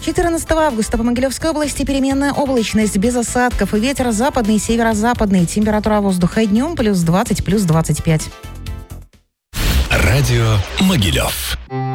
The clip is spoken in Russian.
14 августа по Могилевской области переменная облачность без осадков и ветер западный, северо-западный. Температура воздуха днем +20, +25. Радио Могилев.